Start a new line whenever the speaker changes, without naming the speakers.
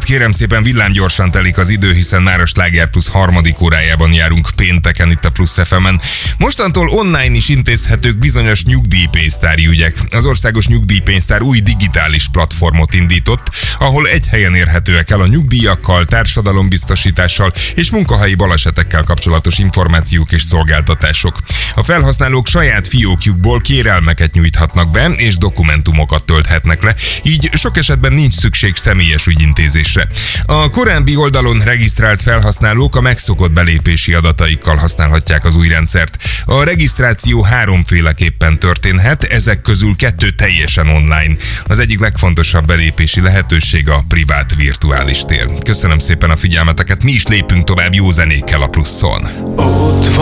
kérem szépen, villámgyorsan telik az idő, hiszen már a Sláger Plus harmadik órájában járunk pénteken itt a Plusz FM-en. Mostantól online is intézhetők bizonyos nyugdíjpénztári ügyek. Az Országos Nyugdíjpénztár új digitális platformot indított, ahol egy helyen érhetőek el a nyugdíjakkal, társadalombiztosítással és munkahelyi balesetekkel kapcsolatos információk és szolgáltatások. A felhasználók saját fiókjukból kérelmeket nyújthatnak be, és dokumentumokat tölthetnek le, így sok esetben nincs szükség személyes ügyintézésre. A korábbi oldalon regisztrált felhasználók a megszokott belépési adataikkal használhatják az új rendszert. A regisztráció háromféleképpen történhet, ezek közül 2 teljesen online. Az egyik legfontosabb belépési lehetőség a privát virtuális tér. Köszönöm szépen a figyelmeteket, mi is lépünk tovább jó zenékkel a Pluszon.